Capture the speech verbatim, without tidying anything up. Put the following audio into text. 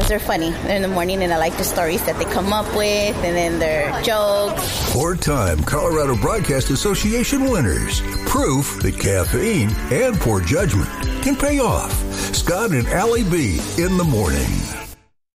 because they're funny. They're in the morning, and I like the stories that they come up with, and then their jokes. Four-time Colorado Broadcast Association winners. Proof that caffeine and poor judgment can pay off. Scott and Allie B in the morning.